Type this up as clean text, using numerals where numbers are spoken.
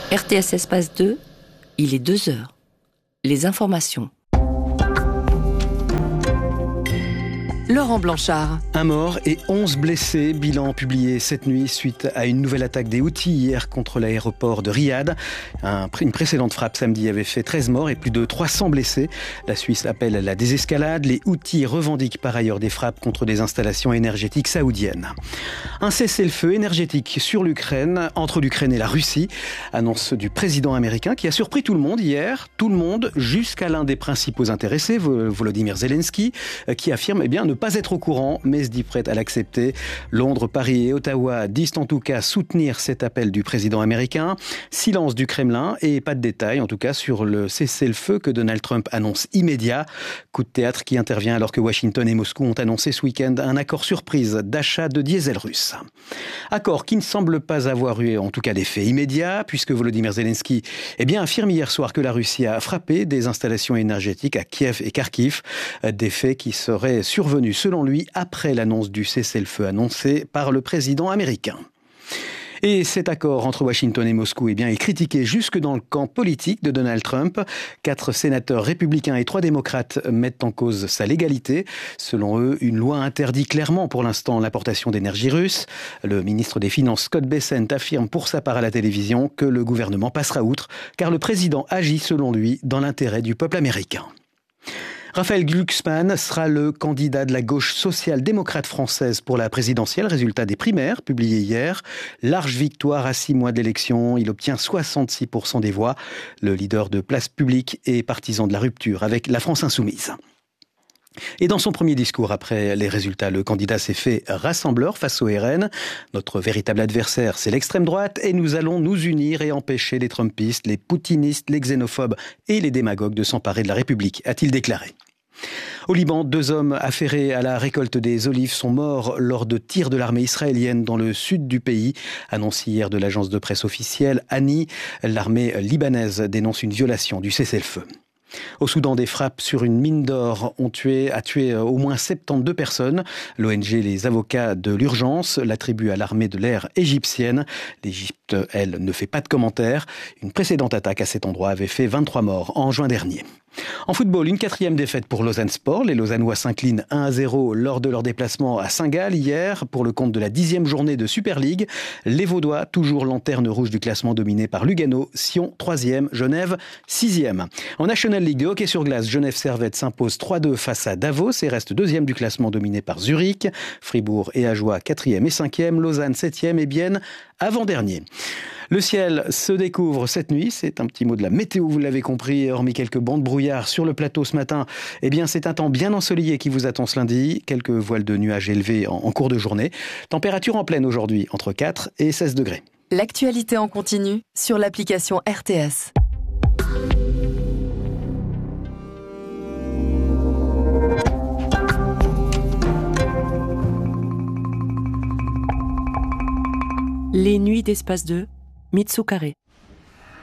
RTS Espace 2, il est 2 heures. Les informations. Laurent Blanchard. Un mort et 11 blessés, bilan publié cette nuit suite à une nouvelle attaque des Houthis hier contre l'aéroport de Riyad. Une précédente frappe samedi avait fait 13 morts et plus de 300 blessés. La Suisse appelle à la désescalade. Les Houthis revendiquent par ailleurs des frappes contre des installations énergétiques saoudiennes. Un cessez-le-feu énergétique sur l'Ukraine, entre l'Ukraine et la Russie. Annonce du président américain qui a surpris tout le monde hier. Tout le monde, jusqu'à l'un des principaux intéressés, Volodymyr Zelensky, qui affirme ne pas être au courant, mais se dit prête à l'accepter. Londres, Paris et Ottawa disent en tout cas soutenir cet appel du président américain. Silence du Kremlin et pas de détails, en tout cas, sur le cessez-le-feu que Donald Trump annonce immédiat. Coup de théâtre qui intervient alors que Washington et Moscou ont annoncé ce week-end un accord surprise d'achat de diesel russe. Accord qui ne semble pas avoir eu, en tout cas, d'effet immédiat, puisque Volodymyr Zelensky affirme hier soir que la Russie a frappé des installations énergétiques à Kiev et Kharkiv, des faits qui seraient survenus selon lui après l'annonce du cessez-le-feu annoncé par le président américain. Et cet accord entre Washington et Moscou est critiqué jusque dans le camp politique de Donald Trump. 4 sénateurs républicains et 3 démocrates mettent en cause sa légalité. Selon eux, une loi interdit clairement pour l'instant l'importation d'énergie russe. Le ministre des Finances Scott Bessent affirme pour sa part à la télévision que le gouvernement passera outre, car le président agit selon lui dans l'intérêt du peuple américain. Raphaël Glucksmann sera le candidat de la gauche social-démocrate française pour la présidentielle. Résultat des primaires publiés hier. Large victoire à 6 mois de l'élection. Il obtient 66% des voix. Le leader de Place Publique et partisan de la rupture avec la France Insoumise. Et dans son premier discours après les résultats, le candidat s'est fait rassembleur face au RN. Notre véritable adversaire, c'est l'extrême droite et nous allons nous unir et empêcher les trumpistes, les poutinistes, les xénophobes et les démagogues de s'emparer de la République, a-t-il déclaré. Au Liban, 2 hommes affairés à la récolte des olives sont morts lors de tirs de l'armée israélienne dans le sud du pays. Annonce hier de l'agence de presse officielle ANI. L'armée libanaise dénonce une violation du cessez-le-feu. Au Soudan, des frappes sur une mine d'or a tué au moins 72 personnes. L'ONG Les Avocats de l'Urgence l'attribue à l'armée de l'air égyptienne. L'Égypte, elle, ne fait pas de commentaires. Une précédente attaque à cet endroit avait fait 23 morts en juin dernier. En football, une 4e défaite pour Lausanne Sport. Les Lausannois s'inclinent 1-0 lors de leur déplacement à Saint-Gall hier pour le compte de la 10e journée de Super League. Les Vaudois, toujours lanterne rouge du classement dominé par Lugano, Sion 3e, Genève 6e. En National League de hockey sur glace, Genève Servette s'impose 3-2 face à Davos et reste 2e du classement dominé par Zurich. Fribourg et Ajoie 4e et 5e, Lausanne 7e et Bienne avant-dernier. Le ciel se découvre cette nuit, c'est un petit mot de la météo, vous l'avez compris, hormis quelques bancs de brouillard sur le plateau ce matin, c'est un temps bien ensoleillé qui vous attend ce lundi, quelques voiles de nuages élevés en cours de journée. Température en pleine aujourd'hui, entre 4 et 16 degrés. L'actualité en continu sur l'application RTS. Les nuits d'Espace 2, Mitsu Carré.